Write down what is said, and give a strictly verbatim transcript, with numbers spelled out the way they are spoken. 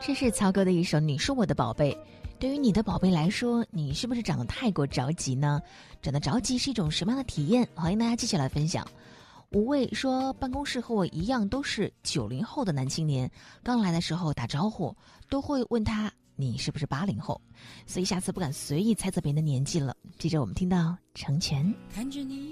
这是曹格的一首《你是我的宝贝》。对于你的宝贝来说，你是不是长得太过着急呢？长得着急是一种什么样的体验？欢迎大家继续来分享。吴卫说，办公室和我一样都是九零后的男青年，刚来的时候打招呼都会问他你是不是八零后，所以下次不敢随意猜测别人的年纪了。接着我们听到成全， 看着你